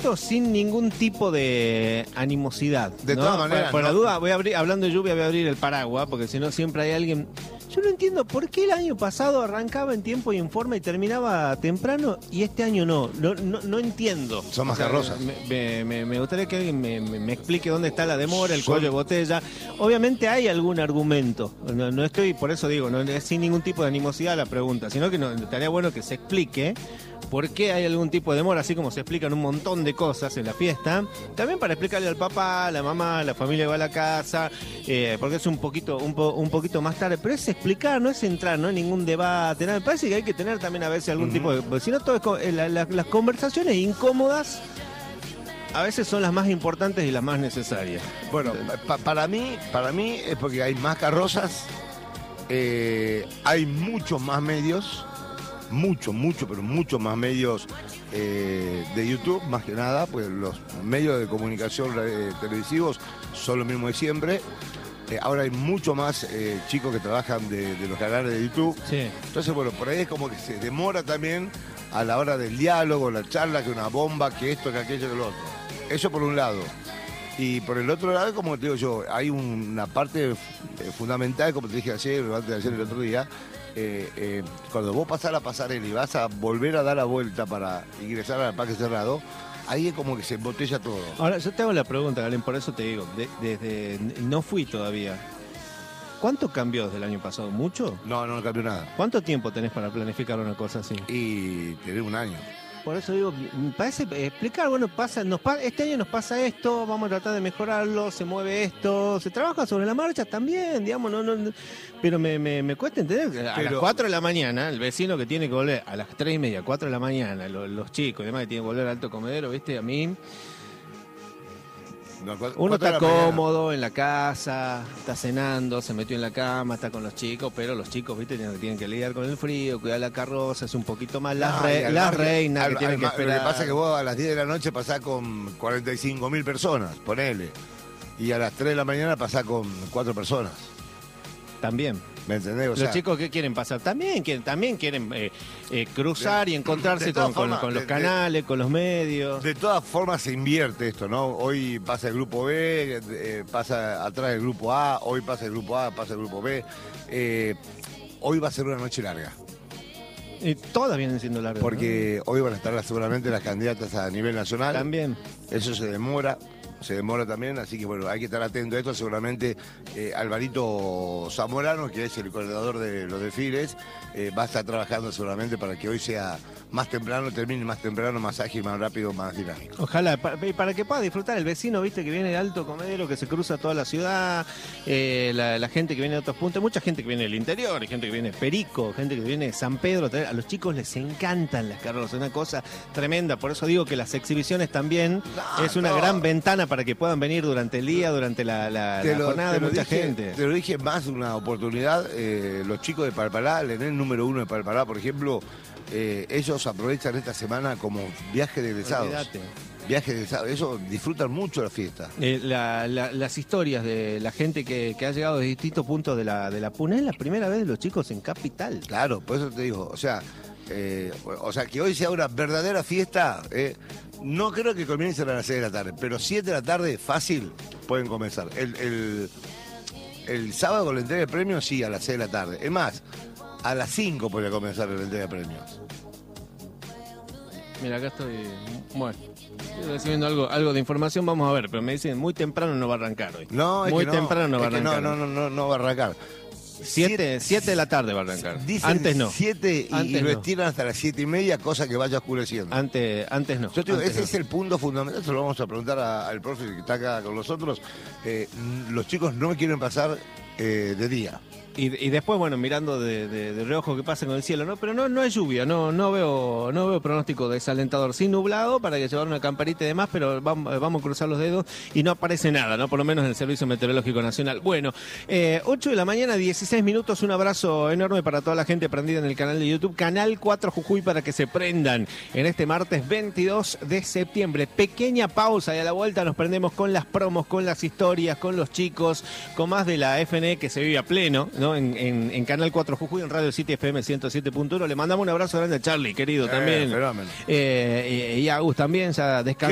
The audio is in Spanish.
esto sin ningún tipo de animosidad. De todas maneras. Por la duda, hablando de lluvia, voy a abrir el paraguas, porque si no siempre hay alguien... Yo no entiendo por qué el año pasado arrancaba en tiempo y en forma y terminaba temprano y este año no. No entiendo. Son más carrozas. Me gustaría que alguien me explique dónde está la demora, el cuello de botella. Obviamente hay algún argumento. No estoy, por eso digo, no es sin ningún tipo de animosidad la pregunta, sino que estaría bueno que se explique por qué hay algún tipo de demora, así como se explican un montón de cosas en la fiesta. También para explicarle al papá, a la mamá, a la familia que va a la casa, porque es un poquito más tarde. Pero es explicar, no es entrar, no hay ningún debate. Nada. Me parece que hay que tener también a veces algún tipo de... Porque si no, todo es las conversaciones incómodas a veces son las más importantes y las más necesarias. Bueno, para mí es porque hay más carrozas, hay muchos más medios, mucho más medios de YouTube, más que nada, pues los medios de comunicación televisivos son los mismos de siempre. Ahora hay mucho más chicos que trabajan de los canales de YouTube. Sí. Entonces, bueno, por ahí es como que se demora también a la hora del diálogo, la charla, que una bomba, que esto, que aquello, que lo otro. Eso por un lado. Y por el otro lado, como te digo yo, hay una parte fundamental, como te dije ayer, antes de ayer, el otro día, cuando vos pasás la pasarela y vas a volver a dar la vuelta para ingresar al parque cerrado, ahí es como que se embotella todo. Ahora, yo te hago la pregunta, Galen, por eso te digo, desde no fui todavía. ¿Cuánto cambió desde el año pasado? ¿Mucho? No cambió nada. ¿Cuánto tiempo tenés para planificar una cosa así? Y tenés un año. Por eso digo, me parece explicar, bueno, este año nos pasa esto, vamos a tratar de mejorarlo, se mueve esto, se trabaja sobre la marcha también, digamos, pero me cuesta entender, a las 4 de la mañana, el vecino que tiene que volver a las 3:30, 4 de la mañana, los chicos y demás que tienen que volver al Alto Comedero, ¿viste? A mí... Uno está cómodo en la casa, está cenando, se metió en la cama, está con los chicos, pero los chicos, viste, tienen que lidiar con el frío, cuidar la carroza, es un poquito más las reinas que tienen que esperar. Lo que pasa es que vos a las 10 de la noche pasás con 45.000 personas, ponele, y a las 3 de la mañana pasás con 4 personas. También. ¿Me entendés? Los chicos que quieren pasar también quieren cruzar y encontrarse con los canales, con los medios. De todas formas se invierte esto, ¿no? Hoy pasa el grupo B, pasa atrás el grupo A, hoy pasa el grupo A, pasa el grupo B. Hoy va a ser una noche larga. Todas vienen siendo largas. Porque hoy van a estar seguramente las candidatas a nivel nacional. También. Eso se demora también, así que bueno, hay que estar atento a esto. Seguramente Alvarito Zamorano, que es el coordinador de los desfiles, va a estar trabajando seguramente para que hoy sea más temprano, termine más temprano, más ágil, más rápido, más dinámico. Ojalá, para que pueda disfrutar el vecino, viste, que viene de Alto Comedero, que se cruza toda la ciudad, la gente que viene de otros puntos, mucha gente que viene del interior, hay gente que viene de Perico, gente que viene de San Pedro. A los chicos les encantan las carrozas, es una cosa tremenda, por eso digo que las exhibiciones también es una gran ventana para que puedan venir durante el día, durante la jornada de mucha gente. Te lo dije, más una oportunidad, los chicos de Palpalá, el ENEL número 1 de Palpalá, por ejemplo, ellos aprovechan esta semana como viaje de egresados. Viaje de egresados, eso, disfrutan mucho la fiesta. Las historias de la gente que ha llegado de distintos puntos de la PUNE, es la primera vez de los chicos en Capital. Claro, por eso te digo, o sea, que hoy sea una verdadera fiesta, no creo que comiencen a las 6 de la tarde, pero 7 de la tarde, fácil, pueden comenzar. El sábado con la entrega de premios, sí, a las 6 de la tarde. Es más, a las 5 podría comenzar la entrega de premios. Mira, acá estoy recibiendo algo de información, vamos a ver, pero me dicen muy temprano no va a arrancar hoy. No, muy temprano no va a arrancar. No va a arrancar. 7 de la tarde va a arrancar. Antes no. 7 y lo estiran hasta las 7:30, cosa que vaya oscureciendo. Antes no. Yo te digo, ese es el punto fundamental. Eso lo vamos a preguntar al profe que está acá con nosotros. Los chicos no quieren pasar de día. Y después, bueno, mirando de reojo qué pasa con el cielo, ¿no? Pero no hay lluvia, no veo pronóstico desalentador. Sí nublado para que llevar una camperita y demás, pero vamos a cruzar los dedos y no aparece nada, ¿no? Por lo menos en el Servicio Meteorológico Nacional. Bueno, 8 de la mañana, 16 minutos, un abrazo enorme para toda la gente prendida en el canal de YouTube, Canal 4 Jujuy, para que se prendan en este martes 22 de septiembre. Pequeña pausa y a la vuelta nos prendemos con las promos, con las historias, con los chicos, con más de la FNE que se vive a pleno, ¿no? En Canal 4 Jujuy, en Radio City FM 107.1. Le mandamos un abrazo grande a Charlie, querido, también. Fenómeno. Y a Agus también, ya descansó.